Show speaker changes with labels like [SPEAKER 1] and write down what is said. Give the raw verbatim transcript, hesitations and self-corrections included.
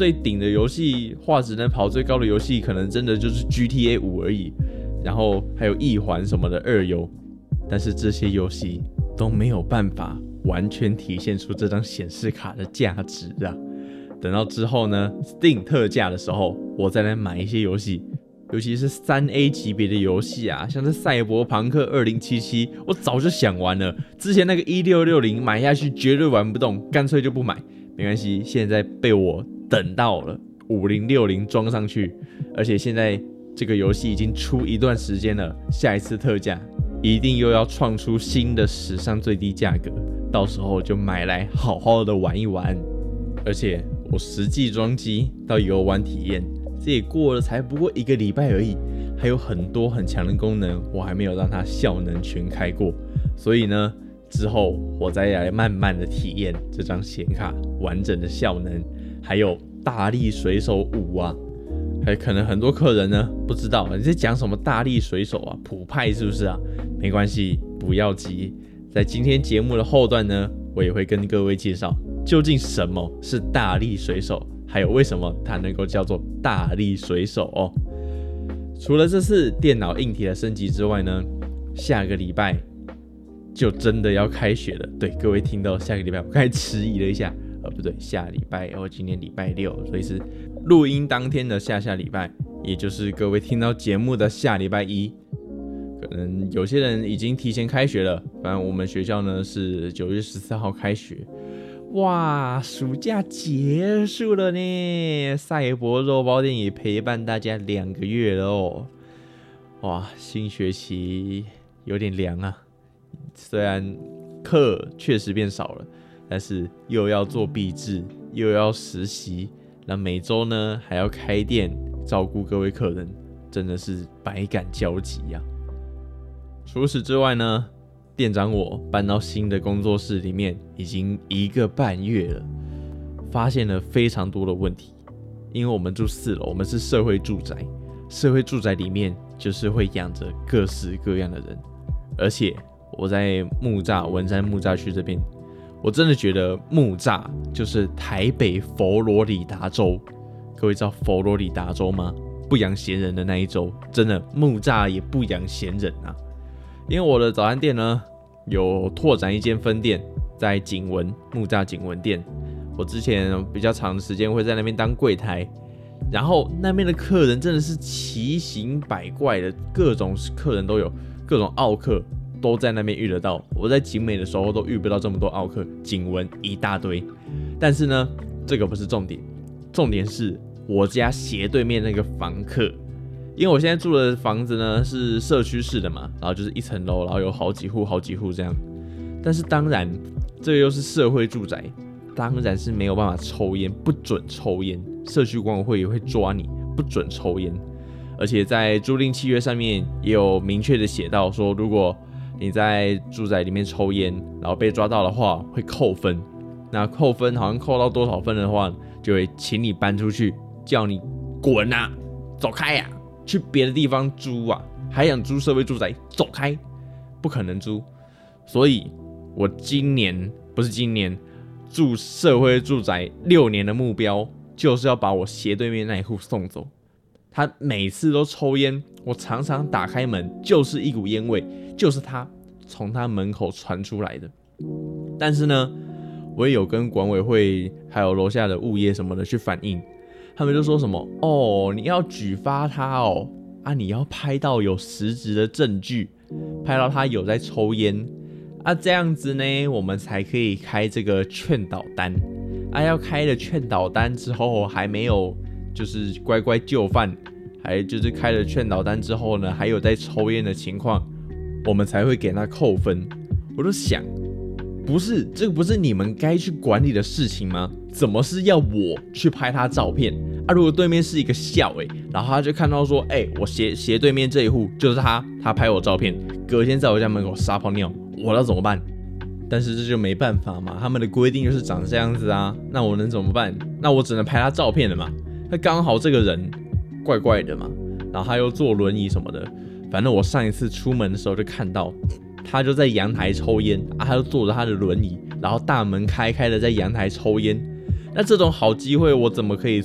[SPEAKER 1] 最顶的游戏，画质能跑最高的游戏，可能真的就是 G T A 五而已。然后还有异环什么的二游，但是这些游戏都没有办法完全体现出这张显示卡的价值啊。等到之后呢 ，Steam 特价的时候，我再来买一些游戏，尤其是 三 A 级别的游戏啊，像是赛博朋克二零七七，我早就想玩了。之前那个一六六零买下去绝对玩不动，干脆就不买。没关系，现在被我等到了五零六零装上去，而且现在这个游戏已经出一段时间了，下一次特价一定又要创出新的史上最低价格，到时候就买来好好的玩一玩。而且我实际装机到游玩体验，这也过了才不过一个礼拜而已，还有很多很强的功能，我还没有让它效能全开过。所以呢，之后我再来慢慢的体验这张显卡完整的效能，还有大力水手五啊。还可能很多客人呢不知道你在讲什么大力水手啊，普派是不是啊？没关系，不要急，在今天节目的后段呢，我也会跟各位介绍究竟什么是大力水手，还有为什么它能够叫做大力水手哦。除了这次电脑硬体的升级之外呢，下个礼拜就真的要开学了。对，各位听到下个礼拜，我刚才迟疑了一下，呃，不对，下礼拜，然后今天礼拜六，所以是录音当天的下下礼拜，也就是各位听到节目的下礼拜一。可能有些人已经提前开学了，反正我们学校呢是九月十四号开学。哇，暑假结束了呢，赛博肉包店也陪伴大家两个月了哦。哇，新学期有点凉啊，虽然课确实变少了，但是又要做毕制，又要实习，那每周呢还要开店照顾各位客人，真的是百感交集啊。除此之外呢，店长我搬到新的工作室里面已经一个半月了，发现了非常多的问题。因为我们住四楼，我们是社会住宅，社会住宅里面就是会养着各式各样的人，而且我在木栅文山木栅区这边，我真的觉得木栅就是台北佛罗里达州。各位知道佛罗里达州吗？不养闲人的那一州，真的木栅也不养闲人啊。因为我的早餐店呢有拓展一间分店在景文木栅景文店，我之前比较长的时间会在那边当柜台，然后那边的客人真的是奇形百怪的，各种客人都有，各种奥客都在那边遇得到。我在景美的时候都遇不到这么多奥客，景文一大堆。但是呢，这个不是重点，重点是我家斜对面那个房客。因为我现在住的房子呢是社区式的嘛，然后就是一层楼，然后有好几户好几户这样。但是当然，这个又是社会住宅，当然是没有办法抽烟，不准抽烟。社区管委会也会抓你，不准抽烟。而且在租赁契约上面也有明确的写到说，如果你在住宅里面抽烟，然后被抓到的话会扣分。那扣分好像扣到多少分的话，就会请你搬出去，叫你滚啊，走开呀、啊。去别的地方租啊，还想租社会住宅，走开，不可能租。所以我今年不是今年住社会住宅六年的目标，就是要把我斜对面那一户送走。他每次都抽烟，我常常打开门就是一股烟味，就是他从他门口传出来的。但是呢，我也有跟管委会还有楼下的物业什么的去反映。他们就说什么哦，你要举发他哦，啊，你要拍到有实质的证据，拍到他有在抽烟，啊，这样子呢，我们才可以开这个劝导单，啊，要开了劝导单之后还没有就是乖乖就范，还就是开了劝导单之后呢，还有在抽烟的情况，我们才会给他扣分。我就想，不是这个不是你们该去管理的事情吗？怎么是要我去拍他照片啊？如果对面是一个校欸，然后他就看到说，哎、欸，我斜斜对面这一户就是他，他拍我照片，隔天在我家门口撒泡尿，我要怎么办？但是这就没办法嘛，他们的规定就是长这样子啊，那我能怎么办？那我只能拍他照片了嘛。他刚好这个人怪怪的嘛，然后他又坐轮椅什么的，反正我上一次出门的时候就看到。他就在阳台抽烟啊，他就坐着他的轮椅，然后大门开开的在阳台抽烟。那这种好机会，我怎么可以